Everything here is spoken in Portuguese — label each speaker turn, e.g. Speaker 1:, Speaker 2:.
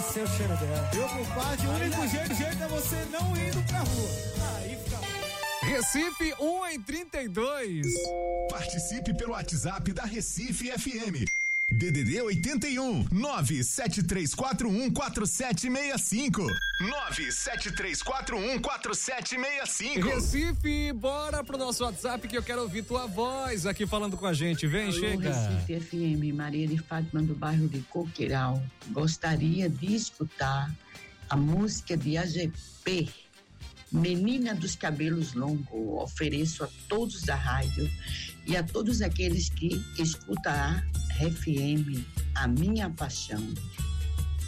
Speaker 1: conhecer o cheiro dela. Meu compadre, o único jeito é você não indo pra rua. Aí fica.
Speaker 2: Recife 1:32.
Speaker 3: Participe pelo WhatsApp da Recife FM. DDD 81 973414765 973414765.
Speaker 2: Recife, bora pro nosso WhatsApp que eu quero ouvir tua voz aqui falando com a gente. Vem,
Speaker 4: alô,
Speaker 2: chega.
Speaker 4: Recife FM, Maria de Fátima do bairro de Coqueiral. Gostaria de escutar a música de AGP, Menina dos Cabelos Longos. Ofereço a todos da rádio e a todos aqueles que escutam a FM, a minha paixão.